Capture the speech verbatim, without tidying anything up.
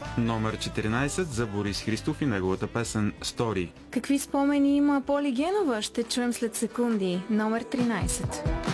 Номер четиринайсет за Борис Христов и неговата песен «Стори». Какви спомени има Поли Генова? Ще чуем след секунди. Номер тринайсет.